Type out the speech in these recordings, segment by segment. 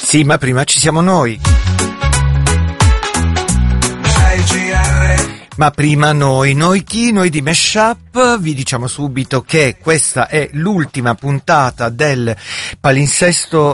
Sì, ma prima ci siamo noi. Ma prima noi chi? Noi di Meshup. Vi diciamo subito che questa è l'ultima puntata del palinsesto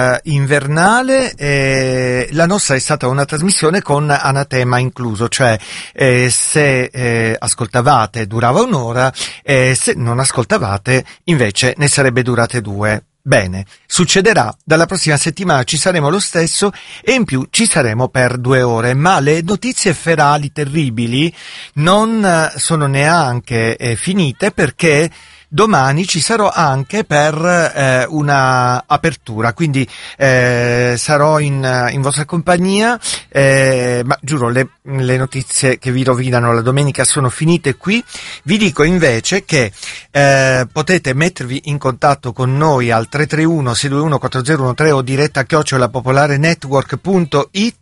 invernale. La nostra è stata una trasmissione con anatema incluso, cioè se ascoltavate durava un'ora, se non ascoltavate invece ne sarebbe durate 2. Bene, succederà, dalla prossima settimana ci saremo lo stesso e in più ci saremo per 2 ore, ma le notizie ferali terribili non sono neanche finite, perché domani ci sarò anche per una apertura, quindi sarò in vostra compagnia, ma giuro le notizie che vi rovinano la domenica sono finite qui. Vi dico invece che potete mettervi in contatto con noi al 331 621 4013 o diretta@popolarenetwork.it.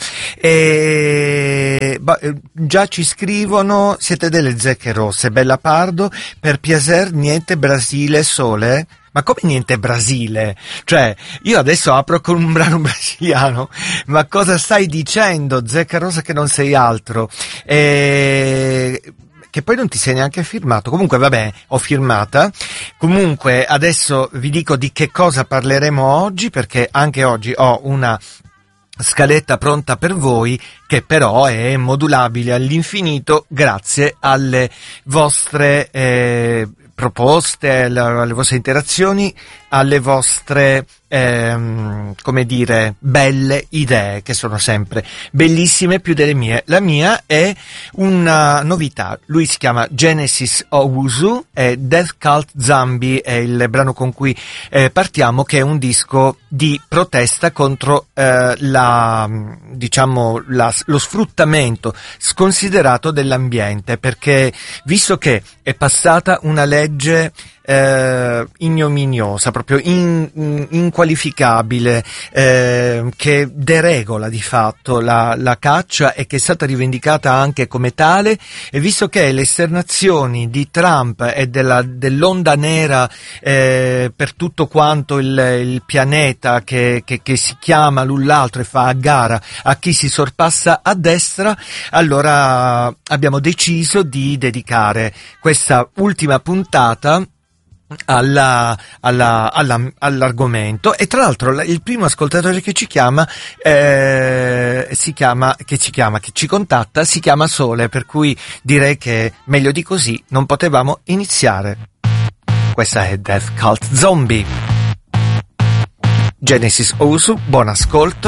Già ci scrivono: siete delle zecche rosse, Bella Pardo, per piacer niente Brasile sole? Ma come niente Brasile? Cioè, io adesso apro con un brano brasiliano, ma cosa stai dicendo, zecca rosa, che non sei altro? Che poi non ti sei neanche firmato. Comunque vabbè, ho firmata. Comunque adesso vi dico di che cosa parleremo oggi, perché anche oggi ho una scaletta pronta per voi, che però è modulabile all'infinito grazie alle vostre proposte, alle vostre interazioni, alle vostre come dire, belle idee, che sono sempre bellissime, più delle mie. La mia è una novità. Lui si chiama Genesis Owusu, e Death Cult Zombie è il brano con cui partiamo, che è un disco di protesta contro lo sfruttamento sconsiderato dell'ambiente, perché visto che è passata una legge ignominiosa, proprio inqualificabile, che deregola di fatto la caccia, e che è stata rivendicata anche come tale, e visto che le esternazioni di Trump e dell'onda nera per tutto quanto il pianeta che si chiama l'un l'altro e fa a gara a chi si sorpassa a destra, allora abbiamo deciso di questa ultima puntata all'argomento. E tra l'altro il primo ascoltatore che ci contatta si chiama Sole, per cui direi che meglio di così non potevamo iniziare. Questa è Death Cult Zombie, Genesis Owusu, buon ascolto.